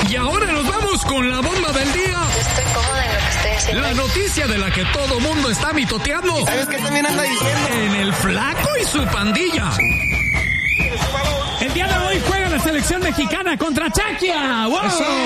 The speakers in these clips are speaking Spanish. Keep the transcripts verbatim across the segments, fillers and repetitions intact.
Y ahora nos vamos con la bomba del día. Estoy cómoda en lo que estoy haciendo. La noticia de la que todo mundo está mitoteando. ¿Sabes qué también anda diciendo? En el Flaco y su pandilla. El día de hoy juega la selección mexicana contra Chequia. ¡Wow!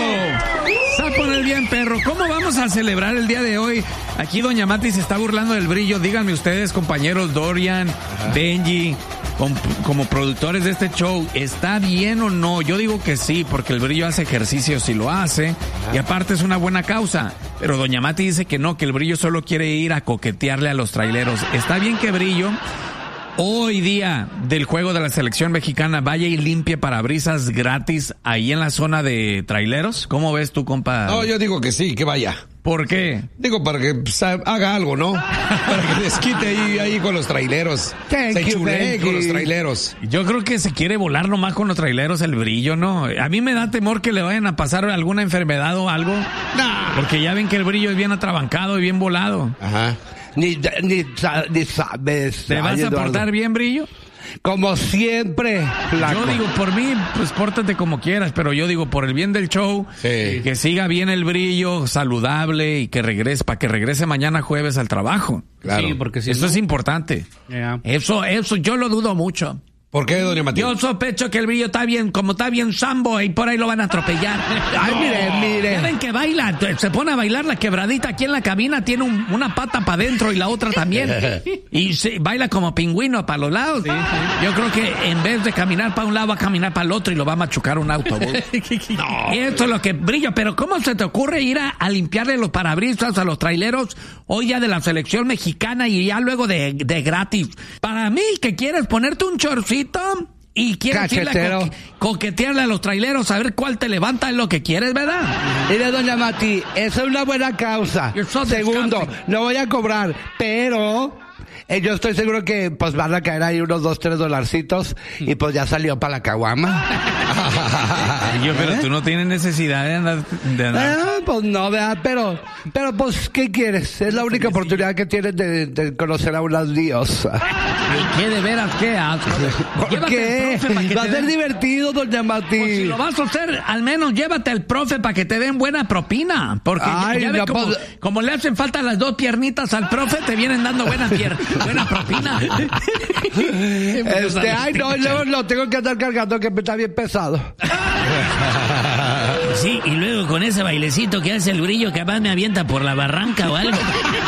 Se va a poner bien, perro. ¿Cómo vamos a celebrar el día de hoy? Aquí Doña Mati se está burlando del brillo. Díganme ustedes, compañeros Dorian, Ajá. Benji, com- como productores de este show, ¿está bien o no? Yo digo que sí, porque el brillo hace ejercicio si lo hace. Ajá. Y aparte es una buena causa. Pero Doña Mati dice que no, que el brillo solo quiere ir a coquetearle a los traileros. ¿Está bien que brillo hoy día del juego de la selección mexicana vaya y limpie parabrisas gratis ahí en la zona de traileros? ¿Cómo ves tú, compa? No, yo digo que sí, que vaya. ¿Por qué? Digo, para que pues, haga algo, ¿no? Para que desquite ahí, ahí con los traileros. Thank se you, chulee con you. los traileros. Yo creo que se quiere volar nomás con los traileros el brillo, ¿no? A mí me da temor que le vayan a pasar alguna enfermedad o algo. Nah. Porque ya ven que el brillo es bien atrabancado y bien volado. Ajá. Ni, ni, ni sabes. ¿Te vas Ay, a portar Eduardo. bien, brillo? Como siempre, flaco. Yo digo, por mí, pues pórtate como quieras, pero yo digo, por el bien del show, sí. que siga bien el brillo, saludable y que regrese, para que regrese mañana jueves al trabajo. Claro. Sí, porque si Eso no... es importante. Yeah. Eso, eso yo lo dudo mucho. ¿Por qué, doña Matilde? Yo sospecho que el brillo está bien, como está bien sambo y por ahí lo van a atropellar. Ay, No. mire, mire. Ya ven que baila, se pone a bailar la quebradita aquí en la cabina, tiene un, una pata para adentro y la otra también. Y se, baila como pingüino para los lados. Sí, sí. Yo creo que en vez de caminar para un lado, va a caminar para el otro y lo va a machucar un autobús. No. Y esto es lo que brillo, pero ¿cómo se te ocurre ir a, a limpiarle los parabrisas a los traileros hoy ya de la selección mexicana y ya luego de, de gratis? Para mí, que quieres ponerte un chorcito y quieres ir a co- coquetearle a los traileros a ver cuál te levanta, es lo que quieres, ¿verdad? Mire, doña Mati, esa es una buena causa. So Segundo, disgusting. no voy a cobrar, pero eh, yo estoy seguro que pues van a caer ahí unos dos, tres dolarcitos y pues ya salió para la caguama. Yo, pero tú no tienes necesidad de andar... De andar. Eh, pues no, ¿verdad? Pero, pero pues, ¿qué quieres? Es la única oportunidad que tienes de, de conocer a una diosa. ¿Y qué de veras qué asco? ¿Por Llévate qué? al profe pa' que Va a te ser den- divertido, doña Mati. Pues si lo vas a hacer, al menos llévate al profe para que te den buena propina. Porque Ay, ya ves no, como, pues- como le hacen falta las dos piernitas al profe, te vienen dando buena, pier, buena propina. Este, ay, no, yo lo tengo que andar cargando que está bien pesado. Sí, y luego con ese bailecito que hace el brillo, capaz me avienta por la barranca o algo.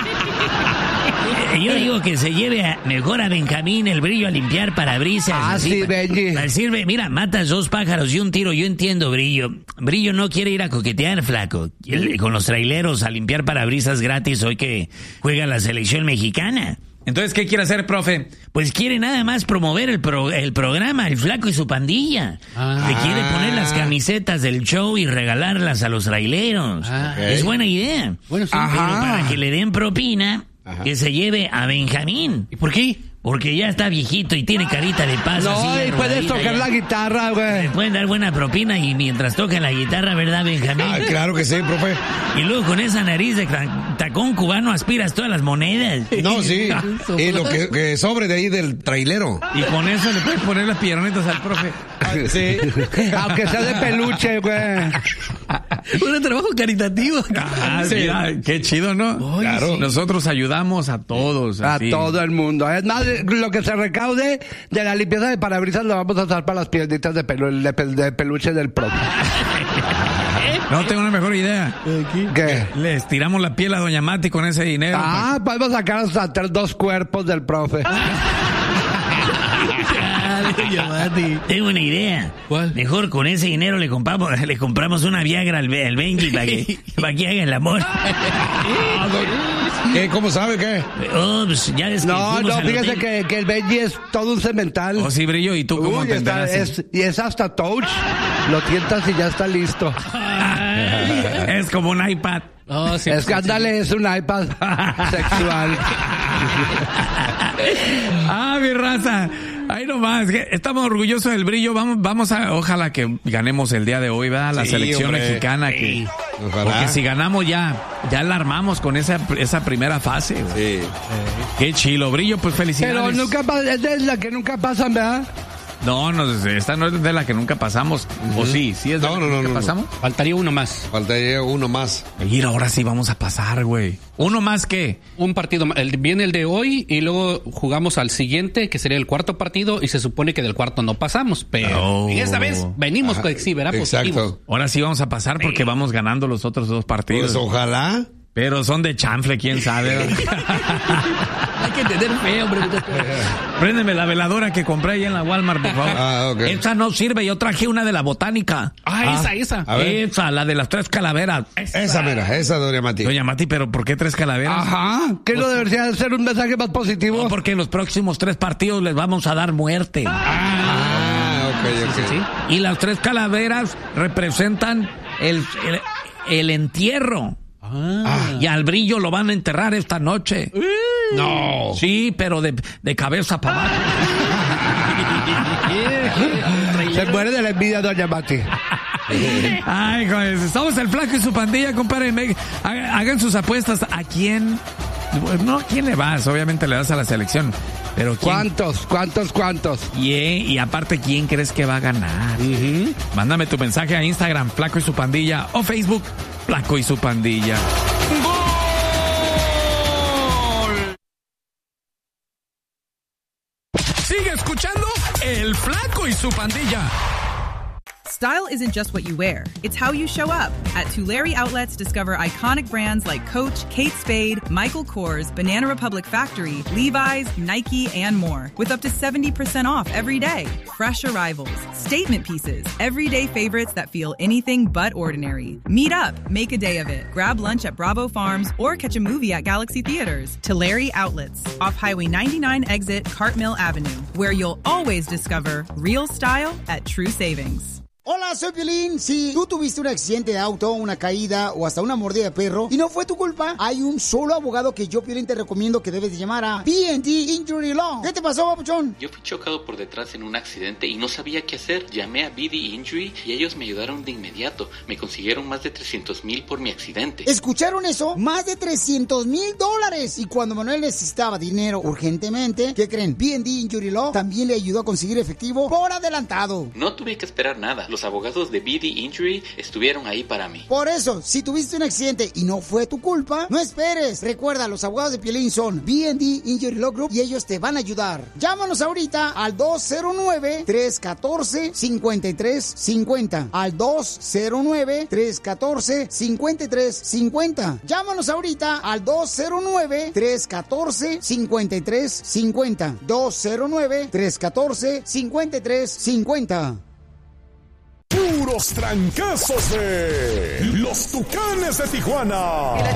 Yo digo que se lleve a, mejor a Benjamín el brillo a limpiar parabrisas. Ah, así, sí, pa- Benji. pa- sirve, mira, matas dos pájaros y un tiro. Yo entiendo, Brillo. Brillo no quiere ir a coquetear, flaco. Él, con los traileros a limpiar parabrisas gratis hoy que juega la selección mexicana. Entonces, ¿qué quiere hacer, profe? Pues quiere nada más promover el, pro- el programa, el flaco y su pandilla. Ah. Le quiere poner las camisetas del show y regalarlas a los traileros. Ah. Es buena idea. Bueno, sí. Pero para que le den propina, Ajá. que se lleve a Benjamín. ¿Y por qué? Porque ya está viejito y tiene carita de paso. No, así, y puedes arrugadita tocar ya. la guitarra, Le güey. pueden dar buena propina y mientras tocan la guitarra, ¿verdad, Benjamín? Ah, claro que sí, profe. Y luego con esa nariz de ta- tacón cubano aspiras todas las monedas. No, sí. Y lo que, que sobre de ahí del trailero. Y con eso le puedes poner las piernitas al profe. Sí. Aunque sea de peluche, güey. Un trabajo caritativo. Ah, mira, qué chido, ¿no? Claro. Nosotros ayudamos a todos. A así. todo el mundo. Es más, lo que se recaude de la limpieza de parabrisas lo vamos a usar para las piernitas de, pelu de, pel de peluche del profe. No, tengo una mejor idea. ¿Qué? Le estiramos la piel a Doña Mati con ese dinero. Ah, podemos sacar hasta tres- dos cuerpos del profe. Tengo una idea. ¿Cuál? Mejor con ese dinero le compramos, le compramos una Viagra al, Be- al Benji para que, para que haga el amor. ¿Qué? ¿Cómo sabe qué? Oh, pues, ya ves que No, fuimos no, al fíjese hotel. que, que el Benji es todo un cemental. Oh, sí, Brillo, ¿y tú cómo Uy, está- entenderás? es, y es hasta touch. Lo tientas y ya está listo. Es como un iPad. Oh, sí, Es sí, que ándale, es un iPad sexual. Ah, mi raza. Ahí nomás, que estamos orgullosos del Brillo. Vamos, vamos a, ojalá que ganemos el día de hoy, ¿verdad? La Sí, selección hombre. mexicana. Que, Ojalá. porque si ganamos ya, ya la armamos con esa, esa primera fase. Güey. Sí. Qué chilo, Brillo, pues felicidades. Pero nunca pasa, es de la que nunca pasan, ¿verdad? No, no, esta no es de la que nunca pasamos. Uh-huh. ¿O sí? ¿Sí es de no, la no, que no, nunca no, pasamos? No. Faltaría uno más. Faltaría uno más. Y ahora sí vamos a pasar, güey. ¿Uno más qué? Un partido, el, viene el de hoy y luego jugamos al siguiente, que sería el cuarto partido, y se supone que del cuarto no pasamos, pero oh. esta vez venimos con sí, ¿verdad? Exacto. Positivos. Ahora sí vamos a pasar porque vamos ganando los otros dos partidos. Pues ojalá. Pero son de chanfle, quién sabe. Hay que entender feo, hombre. Préndeme la veladora que compré ahí en la Walmart, por favor. Ah, ok. Esa no sirve, yo traje una de la botánica. Ah, Ah, esa, esa. a ver. Esa, la de las tres calaveras. Esa, esa mira, esa, Doña Mati. Doña Mati, ¿pero por qué tres calaveras? Ajá. ¿Qué no debería ser un mensaje más positivo? No, porque en los próximos tres partidos les vamos a dar muerte. Ah, ok, ok. Sí, sí. Y las tres calaveras representan el, el, el entierro. Ah. Y al Brillo lo van a enterrar esta noche. No. Sí, pero de, de cabeza para abajo. Se muere de la envidia, Doña Mati. Ay, joder, somos el Flaco y su pandilla, compadre. Me- Hagan sus apuestas. ¿A quién? No, ¿a quién le vas? Obviamente le das a la selección. Pero ¿quién? ¿Cuántos? ¿Cuántos? ¿Cuántos? Y, eh, y aparte, ¿quién crees que va a ganar? Uh-huh. Mándame tu mensaje a Instagram, Flaco y su pandilla, o Facebook, Flaco y su pandilla. Sigue escuchando El Flaco y su pandilla. Style isn't just what you wear, it's how you show up. At Tulare Outlets, discover iconic brands like Coach, Kate Spade, Michael Kors, Banana Republic Factory, Levi's, Nike, and more. With up to seventy percent off every day. Fresh arrivals, statement pieces, everyday favorites that feel anything but ordinary. Meet up, make a day of it. Grab lunch at Bravo Farms or catch a movie at Galaxy Theaters. Tulare Outlets, off Highway ninety-nine exit Cartmill Avenue, where you'll always discover real style at true savings. Hola, soy Piolín. Si tú tuviste un accidente de auto, una caída o hasta una mordida de perro y no fue tu culpa, hay un solo abogado que yo, Piolín, te recomiendo que debes de llamar a P and D Injury Law. ¿Qué te pasó, papuchón? Yo fui chocado por detrás en un accidente y no sabía qué hacer. Llamé a B D Injury y ellos me ayudaron de inmediato. Me consiguieron más de trescientos mil por mi accidente. ¿Escucharon eso? Más de trescientos mil dólares. Y cuando Manuel necesitaba dinero urgentemente, ¿qué creen? P and D Injury Law también le ayudó a conseguir efectivo por adelantado. No tuve que esperar nada. Los abogados de B D Injury estuvieron ahí para mí. Por eso, si tuviste un accidente y no fue tu culpa, no esperes. Recuerda, los abogados de Piolín son B and D Injury Law Group y ellos te van a ayudar. Llámanos ahorita al dos cero nueve, tres uno cuatro, cinco tres cinco cero. Al dos cero nueve, tres uno cuatro, cinco tres cinco cero. Llámanos ahorita al dos cero nueve, tres uno cuatro, cinco tres cinco cero. dos cero nueve, tres uno cuatro, cinco tres cinco cero. Puros trancazos de los Tucanes de Tijuana.